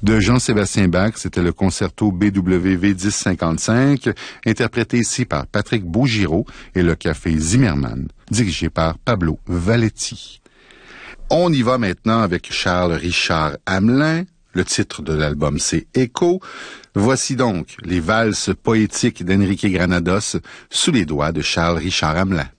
De Jean-Sébastien Bach, c'était le concerto BWV 1055, interprété ici par Patrick Beaugiraud et le Café Zimmermann, dirigé par Pablo Valetti. On y va maintenant avec Charles Richard Hamelin. Le titre de l'album, c'est Écho. Voici donc les valses poétiques d'Enrique Granados sous les doigts de Charles Richard Hamelin.